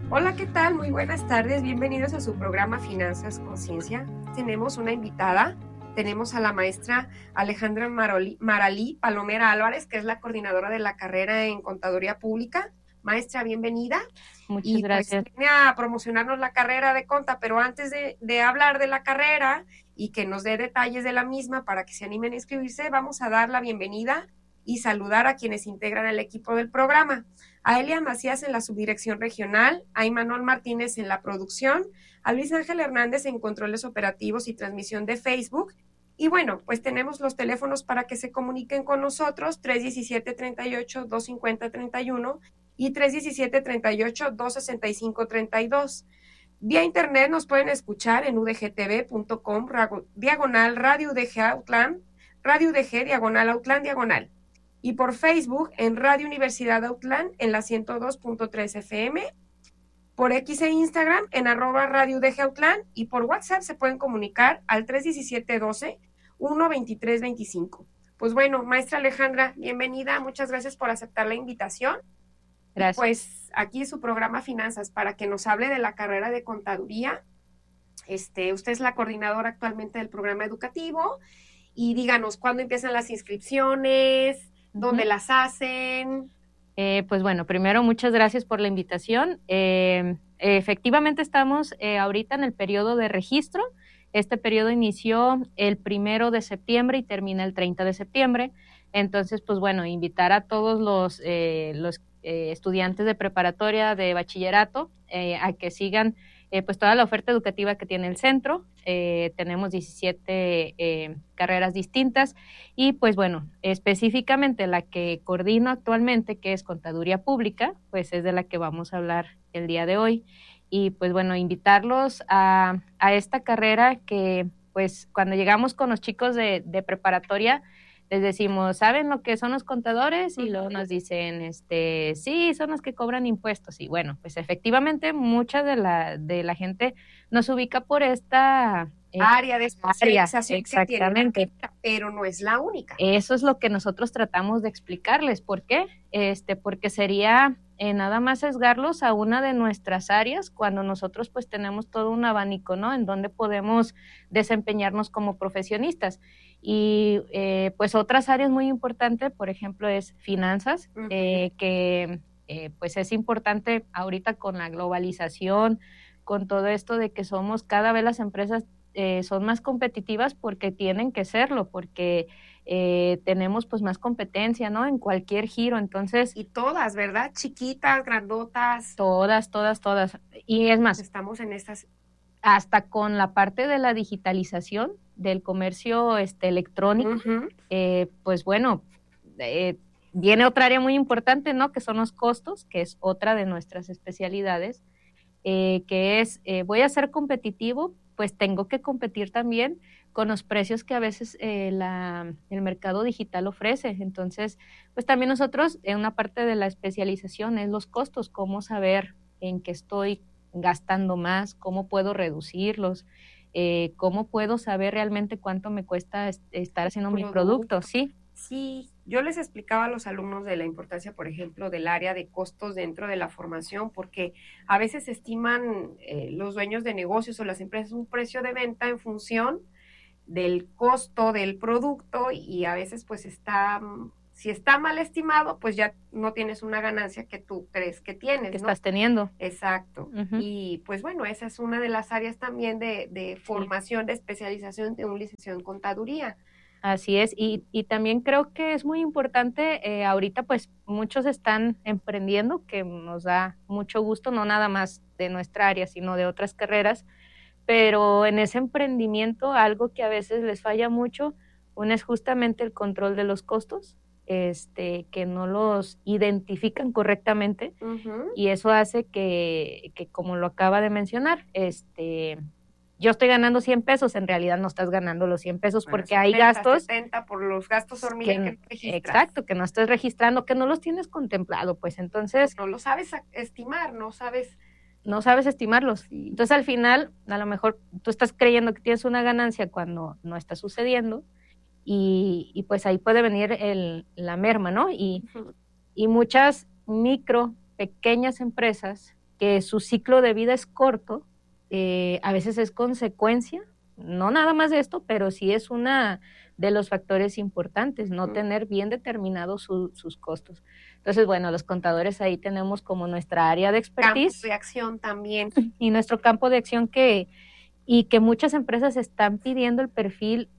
Hola, ¿qué tal? Muy buenas tardes, bienvenidos a su programa Finanzas Conciencia. Tenemos una invitada, tenemos a la maestra Alejandra Maralí Palomera Álvarez, que es la coordinadora de la carrera en Contaduría Pública. Maestra, bienvenida. Muchas gracias. Pues viene a promocionarnos la carrera de Conta, pero antes de hablar de la carrera y que nos dé detalles de la misma para que se animen a inscribirse, vamos a dar la bienvenida y saludar a quienes integran el equipo del programa. A Elia Macías en la subdirección regional, a Imanol Martínez en la producción, a Luis Ángel Hernández en controles operativos y transmisión de Facebook. Y bueno, pues tenemos los teléfonos para que se comuniquen con nosotros, 317-38-250-31 y 317-38-265-32. Vía internet nos pueden escuchar en udgtv.com, diagonal Radio UDG Outland, Radio UDG, diagonal Outland, diagonal. Y por Facebook en Radio Universidad Outland en la 102.3 FM, por X e Instagram en @Radio UDG Outland y por WhatsApp se pueden comunicar al 317-12-123-25. Pues bueno, maestra Alejandra, bienvenida, muchas gracias por aceptar la invitación. Gracias. Pues aquí es su programa Finanzas para que nos hable de la carrera de contaduría. Usted es la coordinadora actualmente del programa educativo y díganos cuándo empiezan las inscripciones, ¿dónde las hacen? Pues bueno, primero muchas gracias por la invitación. Efectivamente estamos ahorita en el periodo de registro. Este periodo inició el 1 de septiembre y termina el 30 de septiembre. Entonces, pues bueno, invitar a todos los estudiantes de preparatoria, de bachillerato, a que sigan pues toda la oferta educativa que tiene el centro. Tenemos 17 carreras distintas y pues bueno, específicamente la que coordino actualmente, que es Contaduría Pública, pues es de la que vamos a hablar el día de hoy. Y pues bueno, invitarlos a esta carrera que pues cuando llegamos con los chicos de preparatoria, les decimos, ¿saben lo que son los contadores? Y luego nos dicen, sí, son los que cobran impuestos. Y bueno, pues efectivamente mucha de la gente nos ubica por esta área de especialización, exactamente, que tiene, pero no es la única. Eso es lo que nosotros tratamos de explicarles. ¿Por qué? Porque sería nada más sesgarlos a una de nuestras áreas cuando nosotros pues tenemos todo un abanico, ¿no? En donde podemos desempeñarnos como profesionistas. Y pues otras áreas muy importantes, por ejemplo, es finanzas, que pues es importante ahorita con la globalización, con todo esto de que somos cada vez las empresas son más competitivas porque tienen que serlo, porque tenemos pues más competencia, ¿no? En cualquier giro, entonces... Y todas, ¿verdad? Chiquitas, grandotas. Todas. Y es más, estamos en estas... Hasta con la parte de la digitalización del comercio electrónico, pues bueno, viene otra área muy importante, ¿no? Que son los costos, que es otra de nuestras especialidades, que es, voy a ser competitivo, pues tengo que competir también con los precios que a veces el mercado digital ofrece. Entonces, pues también nosotros, en una parte de la especialización es los costos, cómo saber en qué estoy gastando más, cómo puedo reducirlos, cómo puedo saber realmente cuánto me cuesta estar haciendo mi producto, ¿sí? Sí, yo les explicaba a los alumnos de la importancia, por ejemplo, del área de costos dentro de la formación, porque a veces estiman los dueños de negocios o las empresas un precio de venta en función del costo del producto y a veces pues si está mal estimado, pues ya no tienes una ganancia que tú crees que tienes, que estás teniendo. Exacto. Y pues bueno, esa es una de las áreas también de formación, de especialización de un licenciado en contaduría. Así es, y también creo que es muy importante, ahorita pues muchos están emprendiendo, que nos da mucho gusto, no nada más de nuestra área, sino de otras carreras, pero en ese emprendimiento algo que a veces les falla mucho, uno es justamente el control de los costos, que no los identifican correctamente, y eso hace que como lo acaba de mencionar, yo estoy ganando 100 pesos, en realidad no estás ganando los 100 pesos porque 70, hay gastos. 70 por los gastos hormiga que no registras. Exacto, que no estás registrando, que no los tienes contemplado, pues entonces... No lo sabes estimar, no sabes estimarlos. Sí. Entonces al final, a lo mejor tú estás creyendo que tienes una ganancia cuando no está sucediendo y pues ahí puede venir la merma, ¿no? Y muchas pequeñas empresas que su ciclo de vida es corto, a veces es consecuencia, no nada más de esto, pero sí es una de los factores importantes, no tener bien determinados sus costos. Entonces, bueno, los contadores ahí tenemos como nuestra área de expertise. Campo de acción también. Y nuestro campo de acción y que muchas empresas están pidiendo el perfil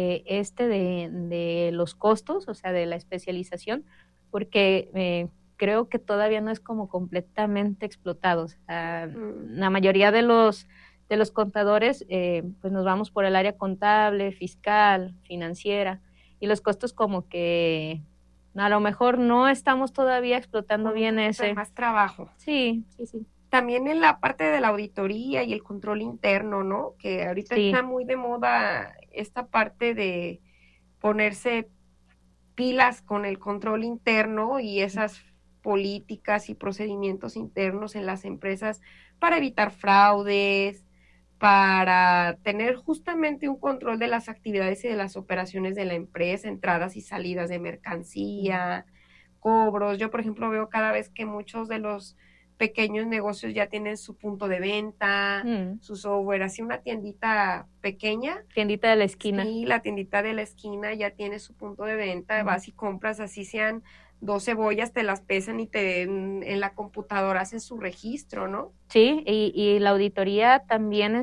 de los costos, o sea, de la especialización, porque creo que todavía no es como completamente explotado. O sea, la mayoría de los contadores, pues nos vamos por el área contable, fiscal, financiera, y los costos como que a lo mejor no estamos todavía explotando bien ese. Más trabajo. Sí, sí, sí. También en la parte de la auditoría y el control interno, ¿no? Que ahorita está muy de moda esta parte de ponerse pilas con el control interno y esas políticas y procedimientos internos en las empresas para evitar fraudes, para tener justamente un control de las actividades y de las operaciones de la empresa, entradas y salidas de mercancía, cobros. Yo, por ejemplo, veo cada vez que muchos de los pequeños negocios ya tienen su punto de venta, su software, así una tiendita pequeña. Tiendita de la esquina. Sí, la tiendita de la esquina ya tiene su punto de venta, vas y compras, así sean 2 cebollas, te las pesan y en la computadora hacen su registro, ¿no? Sí, y la auditoría también,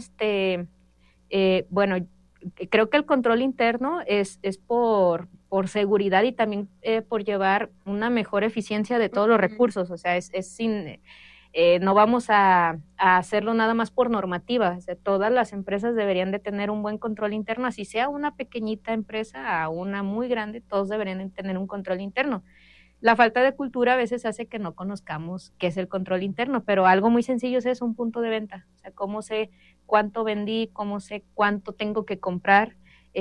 bueno, creo que el control interno es por seguridad y también por llevar una mejor eficiencia de todos los recursos, o sea, no vamos a hacerlo nada más por normativa, o sea, todas las empresas deberían de tener un buen control interno, así sea una pequeñita empresa a una muy grande, todos deberían de tener un control interno. La falta de cultura a veces hace que no conozcamos qué es el control interno, pero algo muy sencillo es un punto de venta, o sea, cómo sé cuánto vendí, cómo sé cuánto tengo que comprar,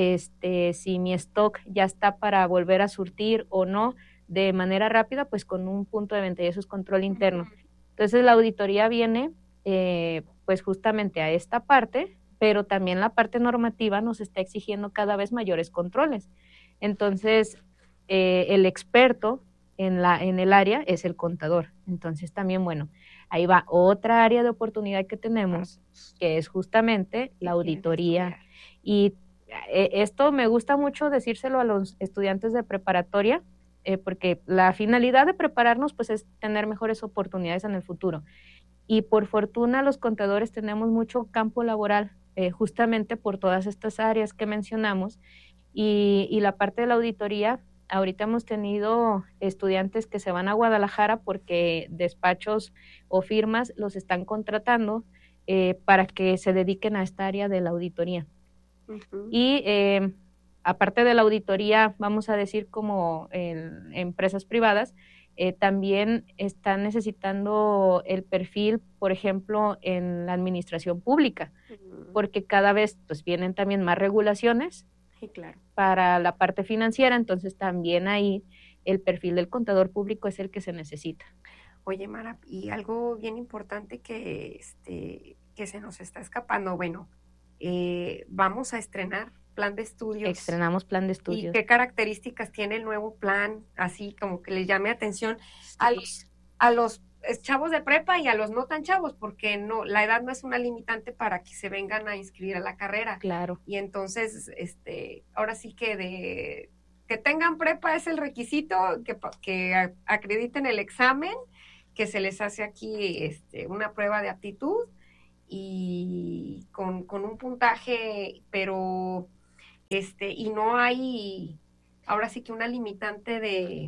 si mi stock ya está para volver a surtir o no de manera rápida, pues con un punto de venta, y eso es control interno. Entonces la auditoría viene pues justamente a esta parte, pero también la parte normativa nos está exigiendo cada vez mayores controles. Entonces el experto en el área es el contador. Entonces también, bueno, ahí va otra área de oportunidad que tenemos, que es justamente la auditoría. Y esto me gusta mucho decírselo a los estudiantes de preparatoria, porque la finalidad de prepararnos pues es tener mejores oportunidades en el futuro. Y por fortuna los contadores tenemos mucho campo laboral, justamente por todas estas áreas que mencionamos, y la parte de la auditoría. Ahorita hemos tenido estudiantes que se van a Guadalajara porque despachos o firmas los están contratando para que se dediquen a esta área de la auditoría. Y aparte de la auditoría, vamos a decir como en empresas privadas, también están necesitando el perfil, por ejemplo, en la administración pública, porque cada vez pues vienen también más regulaciones. Sí, claro. Para la parte financiera, entonces también ahí el perfil del contador público es el que se necesita. Oye, Mara, y algo bien importante que se nos está escapando, bueno, vamos a estrenar plan de estudios. Estrenamos plan de estudios. ¿Y qué características tiene el nuevo plan? Así como que les llame atención a los chavos de prepa y a los no tan chavos, porque no, la edad no es una limitante para que se vengan a inscribir a la carrera. Claro. Y entonces, ahora sí que que tengan prepa es el requisito, que acrediten el examen, que se les hace aquí una prueba de aptitud y con un puntaje, pero y no hay ahora sí que una limitante de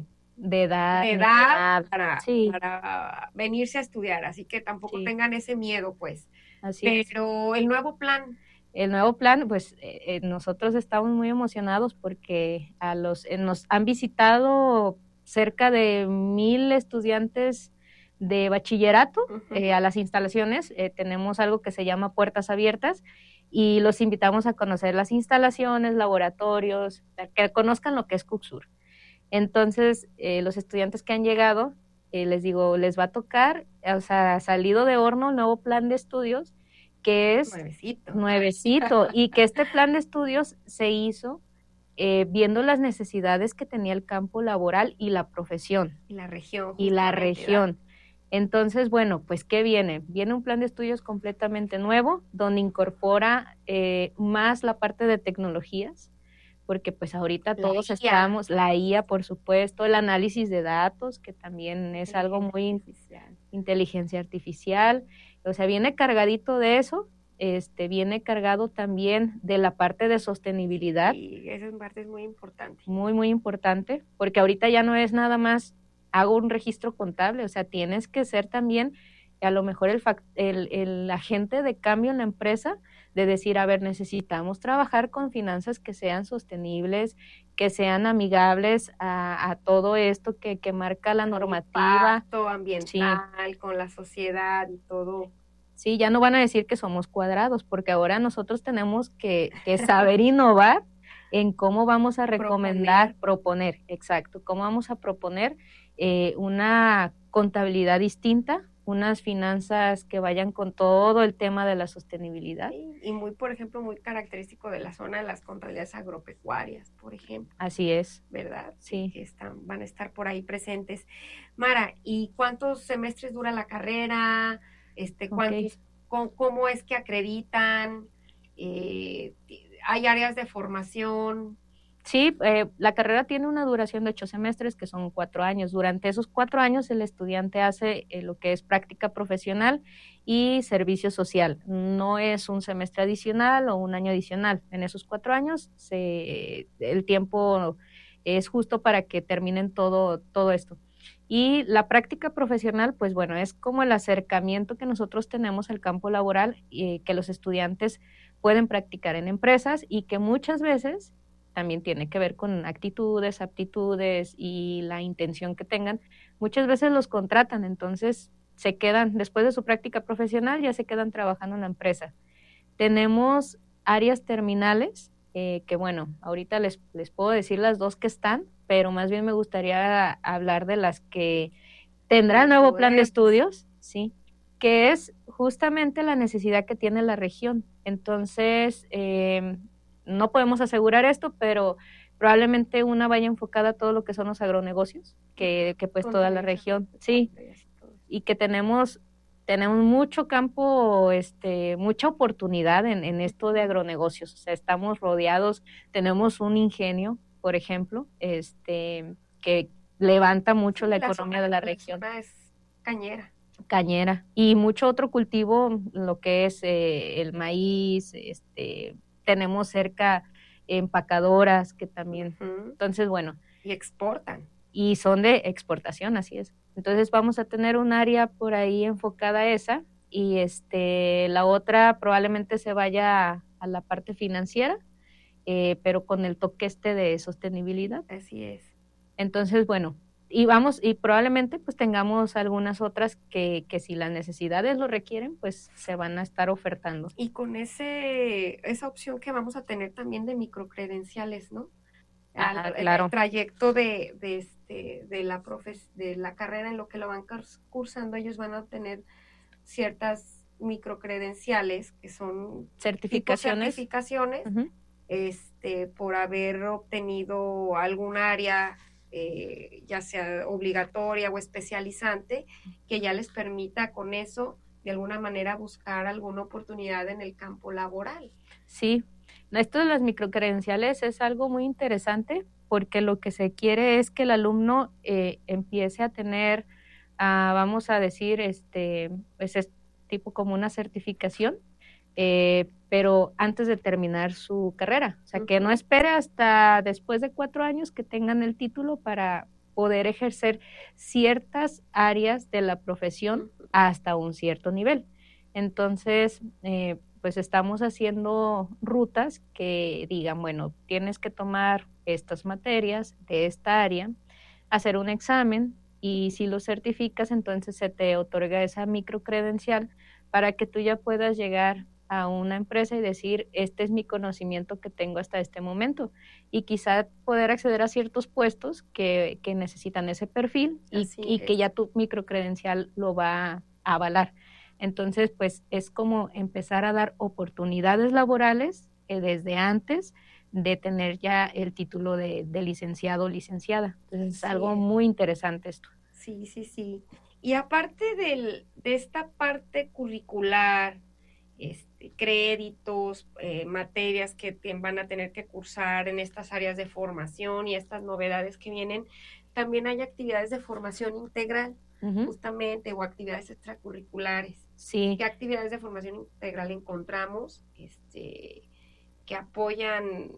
edad para venirse a estudiar, así que tampoco tengan ese miedo, pues. Pero el nuevo plan, pues nosotros estamos muy emocionados porque nos han visitado cerca de 1,000 estudiantes de bachillerato a las instalaciones. Tenemos algo que se llama puertas abiertas y los invitamos a conocer las instalaciones, laboratorios, que conozcan lo que es Cucsur. Entonces, los estudiantes que han llegado, les digo, les va a tocar, o sea, salido de horno, el nuevo plan de estudios, que es nuevecito, y que este plan de estudios se hizo viendo las necesidades que tenía el campo laboral y la profesión. Y la región. Y la región. Entonces, bueno, pues ¿qué viene? Viene un plan de estudios completamente nuevo, donde incorpora más la parte de tecnologías, porque pues ahorita La todos IA, estamos, la IA, por supuesto, el análisis de datos, que también es algo inteligencia muy artificial. inteligencia artificial, o sea, viene cargadito de eso, viene cargado también de la parte de sostenibilidad, Y esa parte es muy importante. muy, muy importante, porque ahorita ya no es nada más hago un registro contable, o sea, tienes que ser también a lo mejor el agente de cambio en la empresa, de decir, a ver, necesitamos trabajar con finanzas que sean sostenibles, que sean amigables a todo esto que marca la El normativa. impacto Sí, ambiental con la sociedad y todo. sí, ya no van a decir que somos cuadrados, porque ahora nosotros tenemos que saber innovar en cómo vamos a recomendar, proponer, exacto, cómo vamos a proponer una contabilidad distinta, unas finanzas que vayan con todo el tema de la sostenibilidad. Sí, y muy, por ejemplo, muy característico de la zona de las contabilidades agropecuarias, por ejemplo. Así es. ¿Verdad? Sí. Que van a estar por ahí presentes. Mara, ¿y cuántos semestres dura la carrera? Okay. ¿Cómo es que acreditan? ¿Hay áreas de formación? Sí, la carrera tiene una duración de 8 semestres, que son 4 años. Durante esos 4 años el estudiante hace lo que es práctica profesional y servicio social. No es un semestre adicional o un año adicional. En esos 4 años el tiempo es justo para que terminen todo esto. Y la práctica profesional, pues bueno, es como el acercamiento que nosotros tenemos al campo laboral, que los estudiantes pueden practicar en empresas y que muchas veces también tiene que ver con actitudes, aptitudes y la intención que tengan. Muchas veces los contratan, entonces se quedan, después de su práctica profesional, ya se quedan trabajando en la empresa. Tenemos áreas terminales, que bueno, ahorita les puedo decir las dos que están, pero más bien me gustaría hablar de las que tendrá el nuevo plan de estudios, ¿sí? Que es justamente la necesidad que tiene la región. Entonces, no podemos asegurar esto, pero probablemente una vaya enfocada a todo lo que son los agronegocios, que pues toda la región, sí, y que tenemos mucho campo, mucha oportunidad en esto de agronegocios, o sea, estamos rodeados, tenemos un ingenio, por ejemplo, que levanta mucho la economía de la región. La zona es cañera. Cañera, y mucho otro cultivo, lo que es el maíz, tenemos cerca empacadoras que también, entonces bueno. Y exportan. Y son de exportación, así es. Entonces vamos a tener un área por ahí enfocada a esa, y la otra probablemente se vaya a la parte financiera, pero con el toque de sostenibilidad. Así es. Entonces, bueno, y probablemente pues tengamos algunas otras que si las necesidades lo requieren, pues se van a estar ofertando. Y con esa opción que vamos a tener también de microcredenciales, ¿no? Claro. El trayecto de la carrera en lo que lo van cursando, ellos van a obtener ciertas microcredenciales que son certificaciones, por haber obtenido algún área, ya sea obligatoria o especializante, que ya les permita con eso de alguna manera buscar alguna oportunidad en el campo laboral. Sí, esto de las microcredenciales es algo muy interesante, porque lo que se quiere es que el alumno empiece a tener, vamos a decir, pues es tipo como una certificación, pero antes de terminar su carrera, o sea, que no espere hasta después de 4 años que tengan el título para poder ejercer ciertas áreas de la profesión hasta un cierto nivel. Entonces, pues estamos haciendo rutas que digan, bueno, tienes que tomar estas materias de esta área, hacer un examen, y si lo certificas, entonces se te otorga esa microcredencial para que tú ya puedas llegar a una empresa y decir, este es mi conocimiento que tengo hasta este momento, y quizá poder acceder a ciertos puestos que necesitan ese perfil y que ya tu microcredencial lo va a avalar. Entonces, pues es como empezar a dar oportunidades laborales desde antes de tener ya el título de licenciado o licenciada. Entonces, es algo muy interesante esto. Sí, sí, sí. Y aparte de esta parte curricular, créditos, materias que van a tener que cursar en estas áreas de formación y estas novedades que vienen, también hay actividades de formación integral, justamente, o actividades extracurriculares. Sí. ¿Qué actividades de formación integral encontramos que apoyan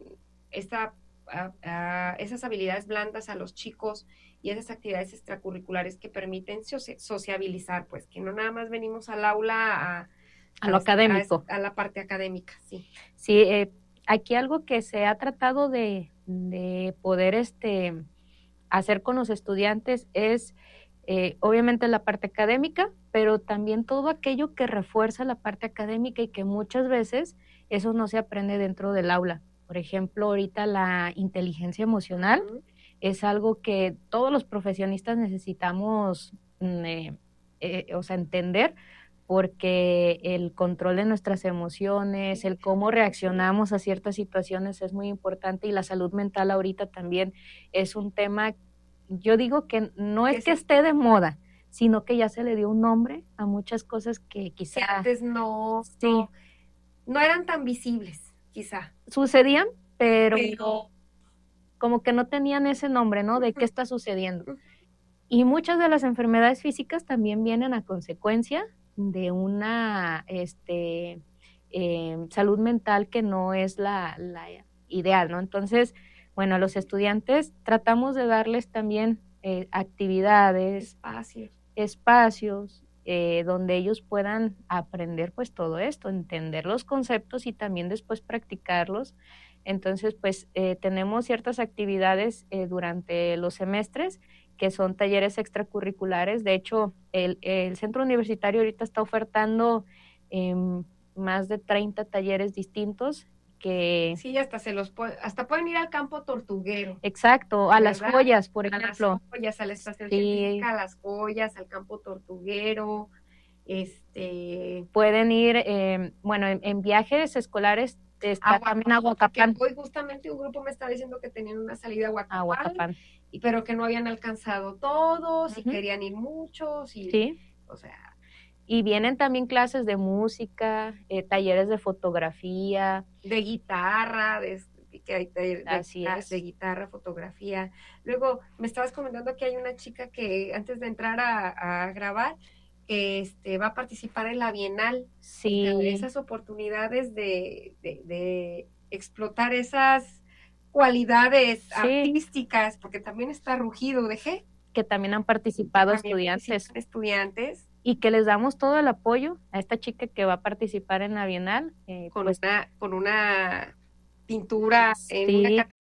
esas habilidades blandas a los chicos y esas actividades extracurriculares que permiten sociabilizar, pues que no nada más venimos al aula a lo académico? A la parte académica, sí. Sí, aquí algo que se ha tratado de poder hacer con los estudiantes es obviamente la parte académica, pero también todo aquello que refuerza la parte académica y que muchas veces eso no se aprende dentro del aula. Por ejemplo, ahorita la inteligencia emocional es algo que todos los profesionistas necesitamos entender, porque el control de nuestras emociones, el cómo reaccionamos a ciertas situaciones es muy importante, y la salud mental ahorita también es un tema. Yo digo que no es que esté de moda, sino que ya se le dio un nombre a muchas cosas que quizá antes no eran tan visibles, quizá. Sucedían, pero como que no tenían ese nombre, ¿no? De qué está sucediendo. Y muchas de las enfermedades físicas también vienen a consecuencia de una salud mental que no es la ideal, ¿no? Entonces, bueno, a los estudiantes tratamos de darles también actividades, espacios donde ellos puedan aprender pues todo esto, entender los conceptos y también después practicarlos. Entonces, pues tenemos ciertas actividades durante los semestres que son talleres extracurriculares. De hecho, el centro universitario ahorita está ofertando más de 30 talleres distintos que... Sí, hasta pueden ir al campo tortuguero. Exacto, a las joyas, por ejemplo. A las joyas, a la estación científica, a las joyas, al campo tortuguero. Pueden ir, en viajes escolares está también a Huacapán. Hoy justamente un grupo me estaba diciendo que tenían una salida a Huacapán. Pero que no habían alcanzado todos y querían ir muchos. Sí. O sea... Y vienen también clases de música, talleres de fotografía. De guitarra, de guitarra, fotografía. Luego me estabas comentando que hay una chica que antes de entrar a grabar, va a participar en la Bienal. Sí. Esas oportunidades de explotar esas cualidades artísticas, porque también está Rugido de G. Que también han participado estudiantes. Y que les damos todo el apoyo a esta chica que va a participar en la Bienal. Con una pintura en una